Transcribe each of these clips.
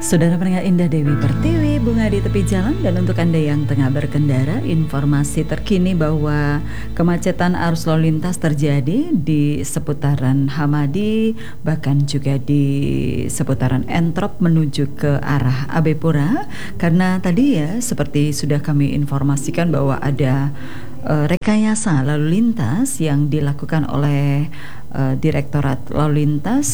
Saudara pendengar Indah Dewi Pertiwi, bunga di tepi jalan. Dan untuk Anda yang tengah berkendara, informasi terkini bahwa kemacetan arus lalu lintas terjadi di seputaran Hamadi, bahkan juga di seputaran Entrop menuju ke arah Abepura. Karena tadi ya, seperti sudah kami informasikan bahwa ada rekayasa lalu lintas yang dilakukan oleh Direktorat Lalu Lintas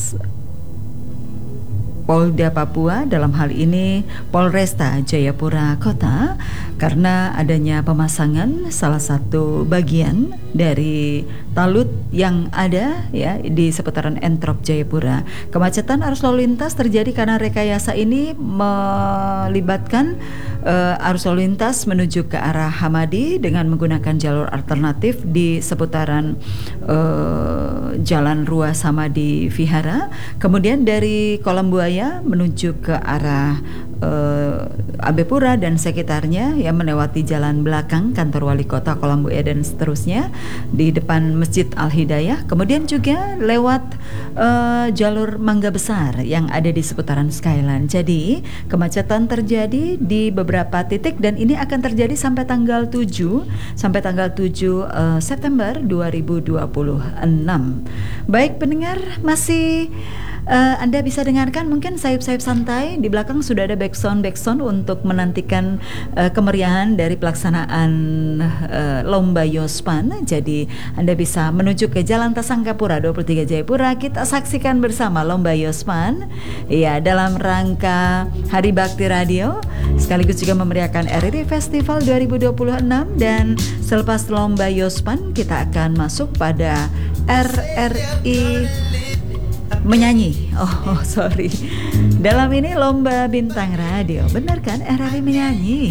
Polda Papua, dalam hal ini Polresta Jayapura Kota, karena adanya pemasangan salah satu bagian dari talut yang ada ya di seputaran Entrop Jayapura. Kemacetan arus lalu lintas terjadi karena rekayasa ini melibatkan arus lalu lintas menuju ke arah Hamadi dengan menggunakan jalur alternatif di seputaran Jalan Ruas Hamadi Vihara, kemudian dari Kolam Buaya menuju ke arah Abepura dan sekitarnya, yang melewati jalan belakang kantor wali kota Kolam Buaya dan seterusnya di depan Masjid Al-Hidayah, kemudian juga lewat jalur Mangga Besar yang ada di seputaran Skyline. Jadi kemacetan terjadi di beberapa titik dan ini akan terjadi sampai tanggal 7 September 2026. Baik pendengar, masih Anda bisa dengarkan mungkin sayup-sayup santai. Di belakang sudah ada backsound untuk menantikan kemeriahan dari pelaksanaan Lomba Yospan. Jadi Anda bisa menuju ke Jalan Tasangkapura 23 Jayapura. Kita saksikan bersama Lomba Yospan ya, dalam rangka Hari Bakti Radio, sekaligus juga memeriahkan RRI Festival 2026. Dan selepas Lomba Yospan kita akan masuk pada RRI menyanyi. Sorry. Dalam ini Lomba Bintang Radio. Benar kan, RRI menyanyi?